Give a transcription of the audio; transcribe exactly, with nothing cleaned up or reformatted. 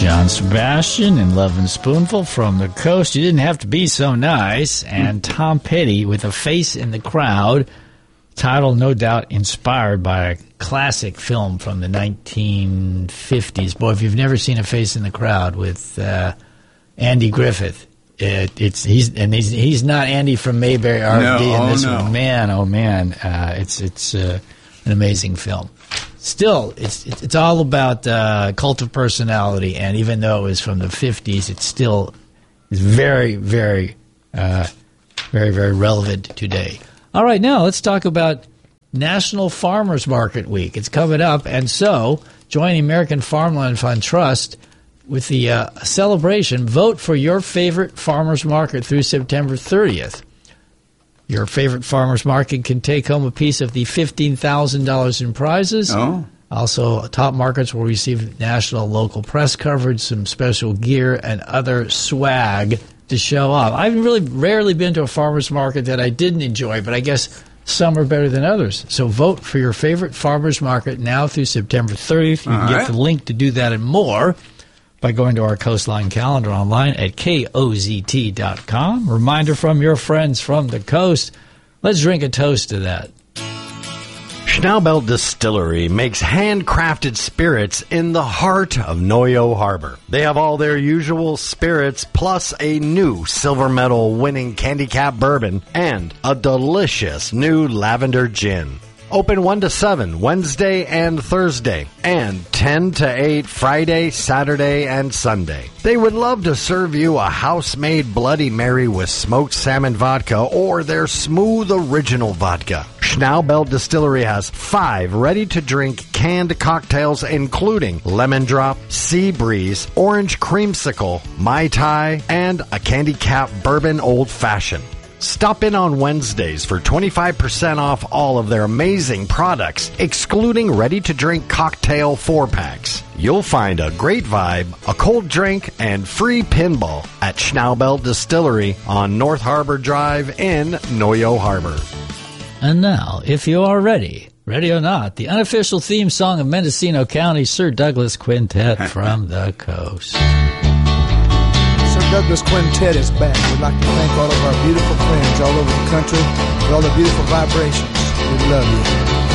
John Sebastian and Love and Spoonful from the Coast. You didn't have to be so nice. And Tom Petty with A Face in the Crowd, title no doubt inspired by a classic film from the nineteen fifties. Boy, if you've never seen A Face in the Crowd with uh, Andy Griffith, it, it's he's and he's he's not Andy from Mayberry R and D no, in this oh, no. one. Man, oh man, uh, it's it's uh, an amazing film. Still, it's it's all about uh, cult of personality, and even though it was from the fifties, it still is very, very, uh, very, very relevant today. All right, now let's talk about National Farmers Market Week. It's coming up, and so join the American Farmland Fund Trust with the uh, celebration. Vote for your favorite farmers market through September thirtieth. Your favorite farmer's market can take home a piece of the fifteen thousand dollars in prizes. Oh. Also, top markets will receive national and local press coverage, some special gear, and other swag to show off. I've really rarely been to a farmer's market that I didn't enjoy, but I guess some are better than others. So vote for your favorite farmer's market now through September thirtieth. You can All get right. the link to do that and more by going to our Coastline calendar online at K O Z T dot com. Reminder from your friends from the coast. Let's drink a toast to that. Schnaubelt Distillery makes handcrafted spirits in the heart of Noyo Harbor. They have all their usual spirits plus a new silver medal winning Candy Cap bourbon and a delicious new lavender gin. Open one to seven Wednesday and Thursday, and ten to eight Friday, Saturday, and Sunday. They would love to serve you a house-made Bloody Mary with smoked salmon vodka or their smooth original vodka. Schnaubelt Distillery has five ready-to-drink canned cocktails including Lemon Drop, Sea Breeze, Orange Creamsicle, Mai Tai, and a Candy Cap Bourbon Old Fashioned. Stop in on Wednesdays for twenty-five percent off all of their amazing products, excluding ready-to-drink cocktail four-packs. You'll find a great vibe, a cold drink, and free pinball at Schnaubelt Distillery on North Harbor Drive in Noyo Harbor. And now, if you are ready, ready or not, the unofficial theme song of Mendocino County, Sir Douglas Quintet from the Coast. Douglas Quintet is back. We'd like to thank all of our beautiful friends all over the country for all the beautiful vibrations. We love you.